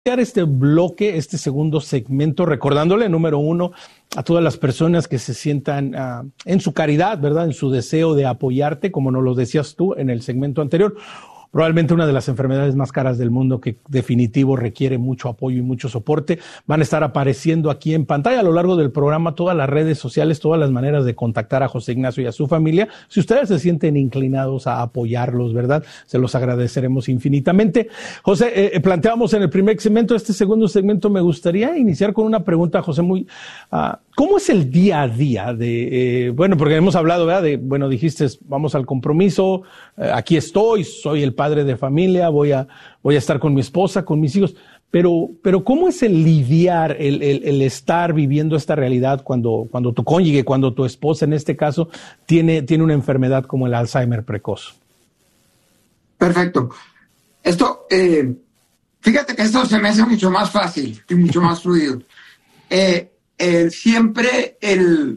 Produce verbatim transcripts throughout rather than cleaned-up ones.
este bloque, este segundo segmento, recordándole, número uno, a todas las personas que se sientan uh, en su caridad, ¿verdad? En su deseo de apoyarte, como nos lo decías tú en el segmento anterior. Probablemente una de las enfermedades más caras del mundo que definitivo requiere mucho apoyo y mucho soporte. Van a estar apareciendo aquí en pantalla a lo largo del programa todas las redes sociales, todas las maneras de contactar a José Ignacio y a su familia. Si ustedes se sienten inclinados a apoyarlos, ¿verdad? Se los agradeceremos infinitamente. José, eh, planteamos en el primer segmento, este segundo segmento, me gustaría iniciar con una pregunta, José, muy... Uh, ¿Cómo es el día a día de, eh, bueno, porque hemos hablado, ¿verdad? De, bueno, dijiste, vamos al compromiso, eh, aquí estoy, soy el padre de familia, voy a, voy a estar con mi esposa, con mis hijos, pero, pero ¿cómo es el lidiar, el, el, el estar viviendo esta realidad cuando, cuando tu cónyuge, cuando tu esposa, en este caso, tiene, tiene una enfermedad como el Alzheimer precoz? Perfecto. Esto, eh, fíjate que esto se me hace mucho más fácil y mucho más fluido. Eh, Eh, siempre el,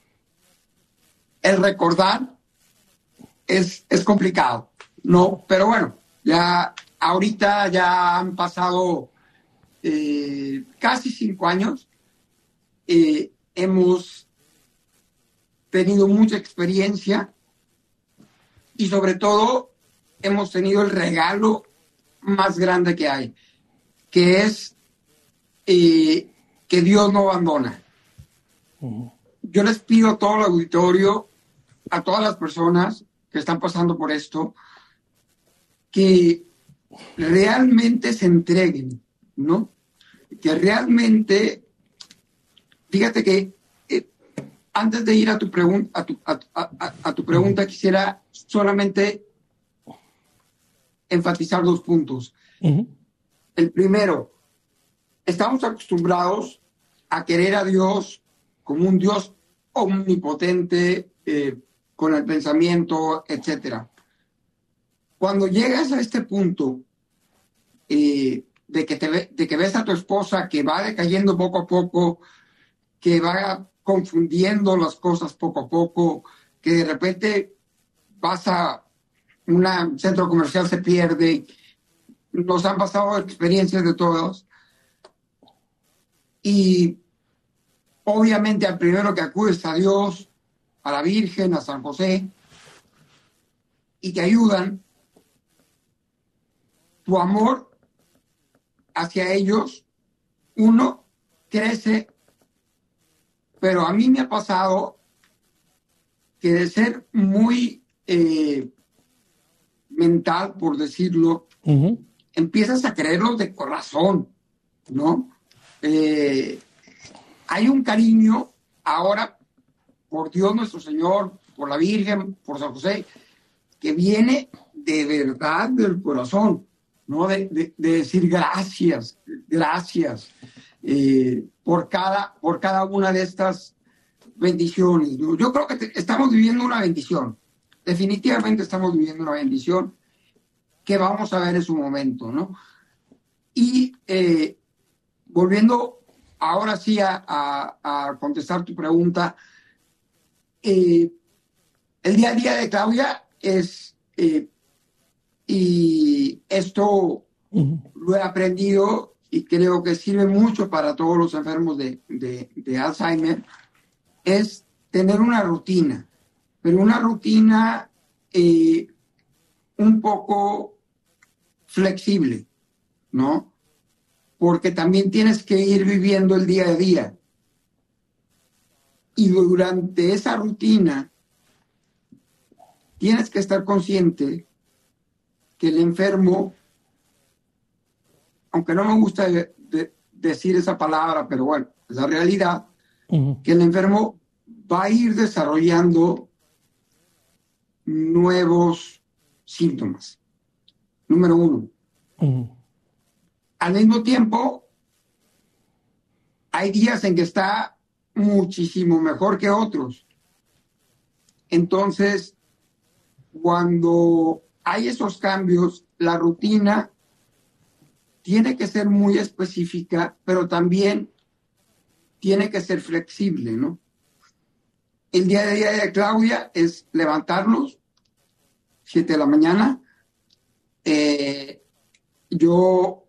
el recordar es, es complicado, ¿no? Pero bueno, ya ahorita ya han pasado eh, casi cinco años. Eh, hemos tenido mucha experiencia y sobre todo hemos tenido el regalo más grande que hay, que es... Eh, que Dios no abandona. Uh-huh. Yo les pido a todo el auditorio, a todas las personas que están pasando por esto, que realmente se entreguen, ¿no? Que realmente, fíjate que eh, antes de ir a tu pregunta, a tu, a, a, a tu pregunta, uh-huh. quisiera solamente enfatizar dos puntos. Uh-huh. El primero, estamos acostumbrados a querer a Dios como un Dios omnipotente, eh, con el pensamiento, etcétera. Cuando llegas a este punto eh, de, que te ve, de que ves a tu esposa que va decayendo poco a poco, que va confundiendo las cosas poco a poco, que de repente vas a un centro comercial, se pierde, nos han pasado experiencias de todos. Y obviamente al primero que acudes a Dios, a la Virgen, a San José, y te ayudan, tu amor hacia ellos, uno, crece, pero a mí me ha pasado que de ser muy eh, mental, por decirlo, uh-huh. empiezas a creerlo de corazón, ¿no? Eh, hay un cariño ahora por Dios nuestro Señor, por la Virgen, por San José, que viene de verdad del corazón, ¿no? De, de, de decir gracias, gracias eh, por, cada, por cada una de estas bendiciones, ¿no? Yo creo que te, estamos viviendo una bendición, definitivamente estamos viviendo una bendición que vamos a ver en su momento, ¿no? Y eh, volviendo ahora sí a, a, a contestar tu pregunta, eh, el día a día de Claudia es, eh, y esto uh-huh. lo he aprendido y creo que sirve mucho para todos los enfermos de, de, de Alzheimer, es tener una rutina, pero una rutina eh, un poco flexible, ¿no? Porque también tienes que ir viviendo el día a día. Y durante esa rutina tienes que estar consciente que el enfermo, aunque no me gusta de, de decir esa palabra, pero bueno, es la realidad, uh-huh. que el enfermo va a ir desarrollando nuevos síntomas. Número uno. Uh-huh. Al mismo tiempo, hay días en que está muchísimo mejor que otros. Entonces, cuando hay esos cambios, la rutina tiene que ser muy específica, pero también tiene que ser flexible, ¿no? El día a día de Claudia es levantarnos, siete de la mañana. Eh, yo